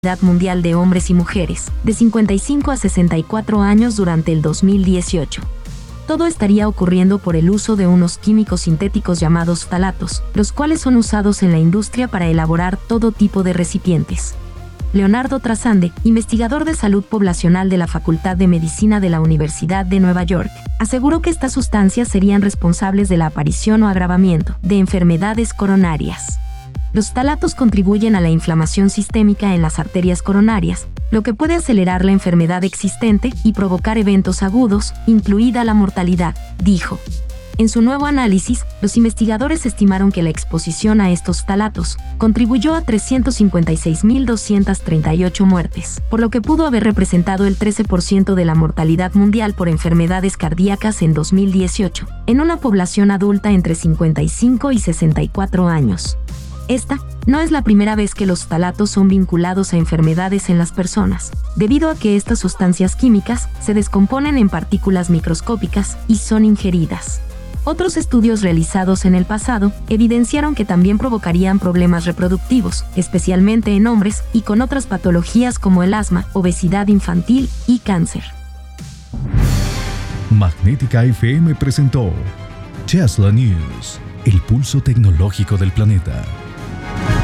mundial de hombres y mujeres, de 55 a 64 años durante el 2018. Todo estaría ocurriendo por el uso de unos químicos sintéticos llamados ftalatos, los cuales son usados en la industria para elaborar todo tipo de recipientes. Leonardo Trasande, investigador de salud poblacional de la Facultad de Medicina de la Universidad de Nueva York, aseguró que estas sustancias serían responsables de la aparición o agravamiento de enfermedades coronarias. Los ftalatos contribuyen a la inflamación sistémica en las arterias coronarias, lo que puede acelerar la enfermedad existente y provocar eventos agudos, incluida la mortalidad, dijo. En su nuevo análisis, los investigadores estimaron que la exposición a estos ftalatos contribuyó a 356.238 muertes, por lo que pudo haber representado el 13% de la mortalidad mundial por enfermedades cardíacas en 2018, en una población adulta entre 55 y 64 años. Esta no es la primera vez que los ftalatos son vinculados a enfermedades en las personas, debido a que estas sustancias químicas se descomponen en partículas microscópicas y son ingeridas. Otros estudios realizados en el pasado evidenciaron que también provocarían problemas reproductivos, especialmente en hombres y con otras patologías como el asma, obesidad infantil y cáncer. Magnética FM presentó Tesla News, el pulso tecnológico del planeta.